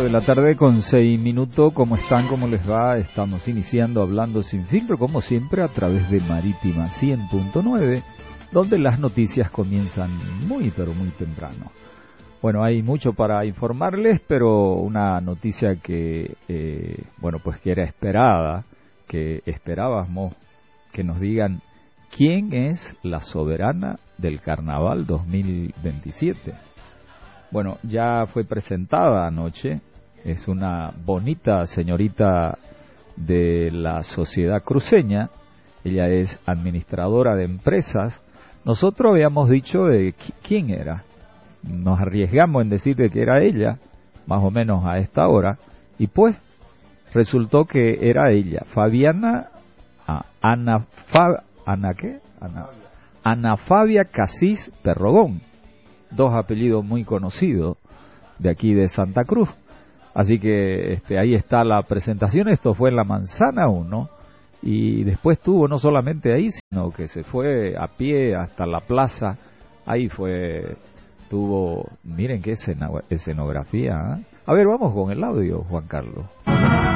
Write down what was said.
4 de la tarde con 6 minutos. ¿Cómo están? ¿Cómo les va? Estamos iniciando Hablando Sin Filtro, como siempre, a través de Marítima 100.9, donde las noticias comienzan muy, pero muy temprano. Bueno, hay mucho para informarles, pero una noticia que, pues que era esperada, que esperábamos que nos digan quién es la soberana del Carnaval 2027. Bueno, ya fue presentada anoche, es una bonita señorita de la sociedad cruceña, ella es administradora de empresas. Nosotros habíamos dicho de quién era, nos arriesgamos en decir de que era ella, más o menos a esta hora, y pues resultó que era ella, Ana Fabia Casís Perrogón, dos apellidos muy conocidos de aquí de Santa Cruz. Así que ahí está la presentación. Esto fue en la Manzana 1 y después tuvo no solamente ahí, sino que se fue a pie hasta la plaza. Ahí tuvo, miren qué escenografía, ¿eh? A ver, vamos con el audio, Juan Carlos.